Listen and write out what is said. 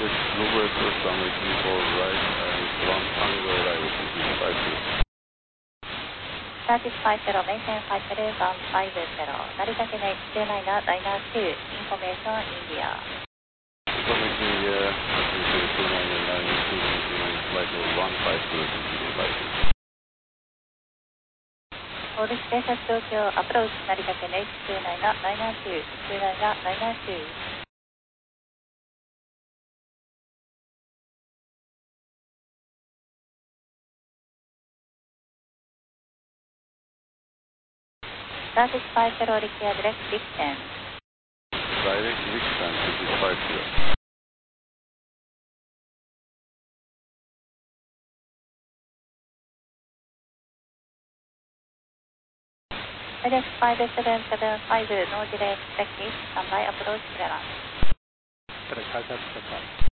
Global Express runway 24 right and 1 Tango arrival to 3050 maintain 50150 成田県 H29 ダイナー2インフォメーションインディア Information India, altitude 2989, flight 150 to オールス偵察状況アプローチ成田県 H29 ダイナー2 29ダイナー23050 require direct distance. Direct distance 3050. FedEx 5775, no delay expected. Standby approach clearance. FedEx 5775.